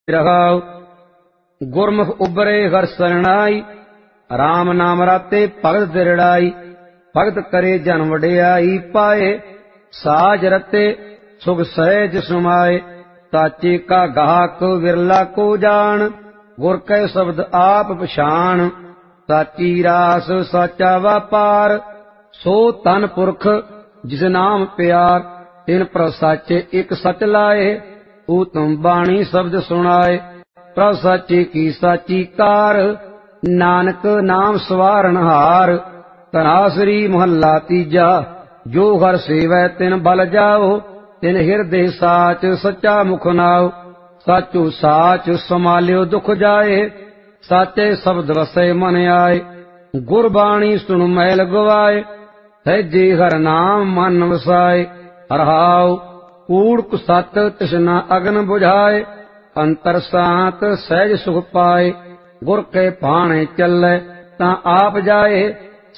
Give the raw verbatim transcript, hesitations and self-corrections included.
ਰਹਾਉ। ਗੁਰਮੁਖ ਉਬਰੇ ਹਰਿ ਸਰਣਾਈ, ਰਾਮ ਨਾਮ ਰਾਤੇ ਭਗਤ ਦਿਰੜਾਈ। ਭਗਤ ਕਰੇ ਜਨ ਵਡਿਆਈ ਪਾਏ, ਸਾਜ ਰਤੇ ਸੁਖ ਸਹਿਜ ਸੁਮਾਏ। ਸਾਚੇ ਕਾ ਗਾਹਕ ਵਿਰਲਾ ਕੋ ਜਾਣ, ਗੁਰ ਕੈ ਸ਼ਬਦ ਆਪ ਪਛਾਣ। ਸਾਚੀ ਰਾਸ ਸਾਚਾ ਵਾਪਾਰ, ਸੋ ਤਨ ਪੁਰਖ ਜਿਸ ਨਾਮ ਪਿਆਰ। ਤਿਨ ਪ੍ਰਭ ਸਾਚੇ ਇਕ ਸਚ ਲਾਏ, ਊਤਮ ਬਾਣੀ ਸ਼ਬਦ ਸੁਣਾਏ। ਪ੍ਰਭ ਸਾਚੇ ਕੀ ਸਾਚੀ ਕਾਰ, ਨਾਨਕ ਨਾਮ ਸਵਾਰਨਹਾਰ। ਧਨਾਸਰੀ ਮਹੱਲਾ ਤੀਜਾ, ਜੋ ਹਰਿ ਸੇਵੈ ਤਿਨ ਬਲ ਜਾਓ। ਤਿਨ ਹਿਰਦੇ ਸਾਚ ਸੱਚਾ ਮੁਖ ਨਾਉ। ਸਾਚੋ ਸਾਚ ਸਮਾਲਿਓ ਦੁਖ ਜਾਏ, ਸਾਚੇ ਸ਼ਬਦ ਵਸੈ ਮਨ ਆਏ। ਗੁਰਬਾਣੀ ਸੁਣ ਮੈਲ ਗਵਾਏ, ਸਹਿਜੇ ਹਰਿ ਨਾਮ ਮਨ ਵਸਾਏ। ਰਹਾਉ ਕੂੜ ਕੁਸਤ ਤ੍ਰਿਸ਼ਨਾ ਅਗਨ ਬੁਝਾਏ, ਅੰਤਰ ਸਾਤ ਸਹਿਜ ਸੁਖ ਪਾਏ। ਗੁਰ ਕੇ ਭਾਣੇ ਚੱਲੈ ਤਾਂ ਆਪ ਜਾਏ,